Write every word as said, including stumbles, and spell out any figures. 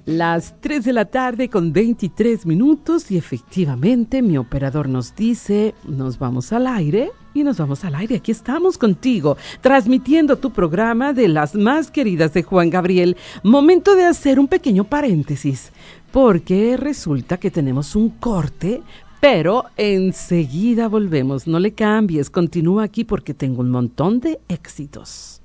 Las tres de la tarde con veintitrés minutos y efectivamente mi operador nos dice, nos vamos al aire y nos vamos al aire. Aquí estamos contigo, transmitiendo tu programa de las más queridas de Juan Gabriel. Momento de hacer un pequeño paréntesis, porque resulta que tenemos un corte, pero enseguida volvemos. No le cambies, continúa aquí porque tengo un montón de éxitos.